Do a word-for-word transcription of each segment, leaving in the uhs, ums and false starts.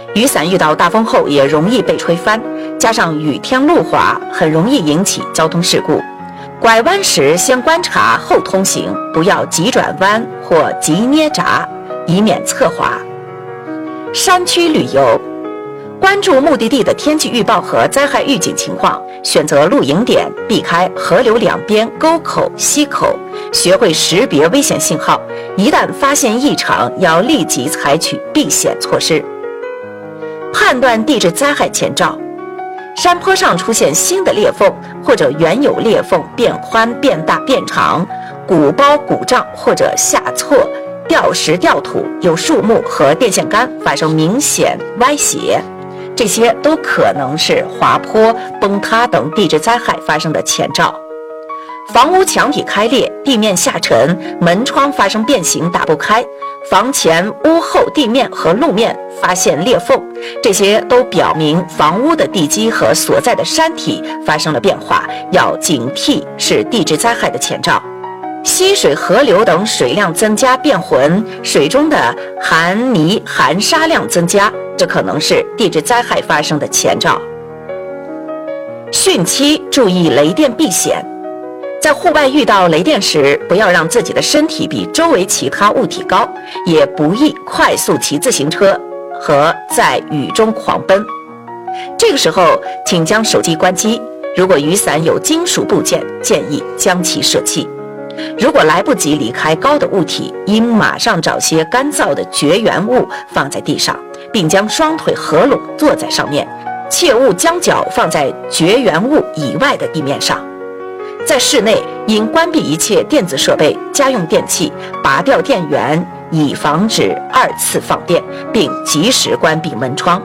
雨伞遇到大风后也容易被吹翻，加上雨天路滑，很容易引起交通事故。拐弯时先观察后通行，不要急转弯或急捏闸，以免侧滑。山区旅游，关注目的地的天气预报和灾害预警情况，选择露营点，避开河流两边沟口、溪口，学会识别危险信号，一旦发现异常，要立即采取避险措施。判断地质灾害前兆，山坡上出现新的裂缝，或者原有裂缝变宽、变大、变长，鼓包、鼓胀或者下挫、掉石、掉土，有树木和电线杆发生明显歪斜，这些都可能是滑坡、崩塌等地质灾害发生的前兆。房屋墙体开裂、地面下沉、门窗发生变形打不开，房前屋后地面和路面发现裂缝，这些都表明房屋的地基和所在的山体发生了变化，要警惕，是地质灾害的前兆。溪水、河流等水量增加变浑，水中的含泥、含沙量增加，这可能是地质灾害发生的前兆。汛期注意雷电避险。在户外遇到雷电时，不要让自己的身体比周围其他物体高，也不宜快速骑自行车和在雨中狂奔。这个时候，请将手机关机。如果雨伞有金属部件，建议将其舍弃。如果来不及离开高的物体，应马上找些干燥的绝缘物放在地上，并将双腿合拢坐在上面，切勿将脚放在绝缘物以外的地面上。在室内，应关闭一切电子设备、家用电器，拔掉电源，以防止二次放电，并及时关闭门窗。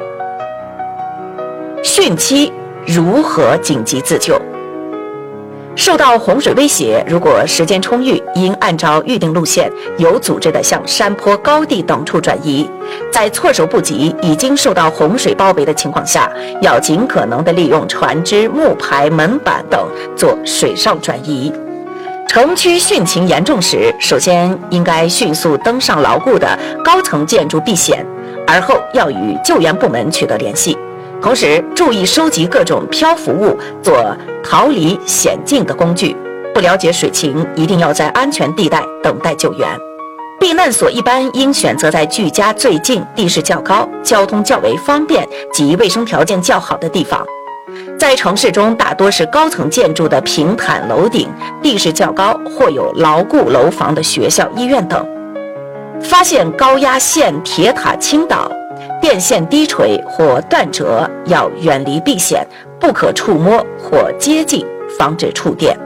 汛期如何紧急自救？受到洪水威胁，如果时间充裕，应按照预定路线有组织地向山坡、高地等处转移。在措手不及、已经受到洪水包围的情况下，要尽可能地利用船只、木牌、门板等做水上转移。城区汛情严重时，首先应该迅速登上牢固的高层建筑避险，而后要与救援部门取得联系。同时注意收集各种漂浮物，做逃离险境的工具。不了解水情，一定要在安全地带等待救援。避难所一般应选择在距家最近、地势较高、交通较为方便及卫生条件较好的地方。在城市中，大多是高层建筑的平坦楼顶，地势较高或有牢固楼房的学校、医院等。发现高压线、铁塔倾倒、电线低垂或断折，要远离避险，不可触摸或接近，防止触电。